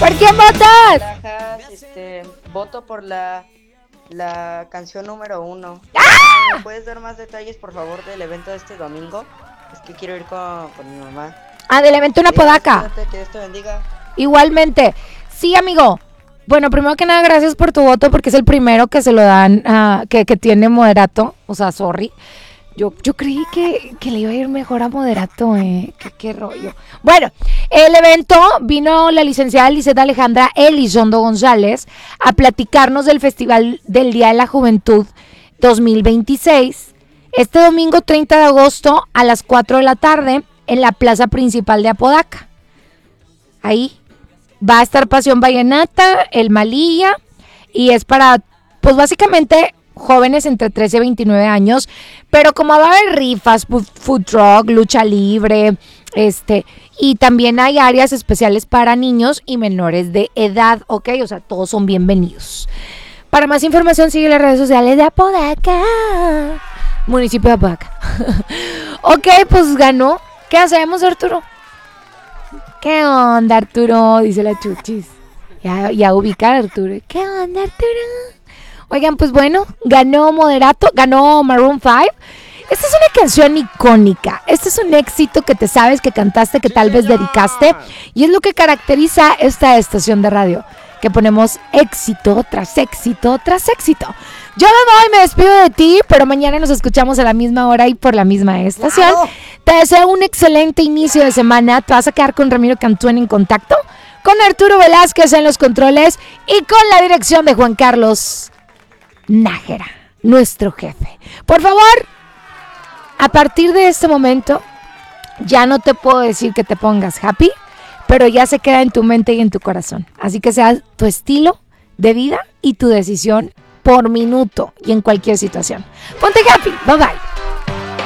¿Por quién votas? Barajas, voto por la canción número 1. ¡Ah! ¿Me puedes dar más detalles, por favor, del evento de este domingo? Es que quiero ir con mi mamá. Del evento en Adiós, Apodaca. cuídate, que Dios te bendiga. Igualmente. Sí, amigo. Bueno, primero que nada, gracias por tu voto porque es el primero que se lo dan, que tiene Moderato. O sea, sorry. Yo creí que le iba a ir mejor a Moderato, ¿Qué rollo? Bueno, el evento vino la licenciada Lisette Alejandra Elizondo González a platicarnos del Festival del Día de la Juventud 2026. Este domingo 30 de agosto a las 4 de la tarde en la plaza principal de Apodaca. Ahí va a estar Pasión Vallenata, El Malilla, y es para, pues básicamente, jóvenes entre 13 y 29 años, pero como va a haber rifas, food truck, lucha libre, y también hay áreas especiales para niños y menores de edad, ¿ok? O sea, todos son bienvenidos. Para más información sigue las redes sociales de Apodaca, municipio de Apodaca. Ok, pues ganó. ¿Qué hacemos, Arturo? ¿Qué onda, Arturo? Dice la Chuchis. Ya ubica a Arturo. ¿Qué onda, Arturo? Oigan, pues bueno, ganó Moderato, ganó Maroon 5. Esta es una canción icónica. Este es un éxito que te sabes, que cantaste, que tal vez dedicaste. Y es lo que caracteriza esta estación de radio. Que ponemos éxito tras éxito tras éxito. Yo me voy, me despido de ti, pero mañana nos escuchamos a la misma hora y por la misma estación. ¡Claro! Te deseo un excelente inicio de semana. Te vas a quedar con Ramiro Cantú en Contacto, con Arturo Velázquez en los controles y con la dirección de Juan Carlos Nájera, nuestro jefe. Por favor, a partir de este momento, ya no te puedo decir que te pongas happy, pero ya se queda en tu mente y en tu corazón. Así que sea tu estilo de vida y tu decisión por minuto y en cualquier situación. Ponte happy. Bye bye.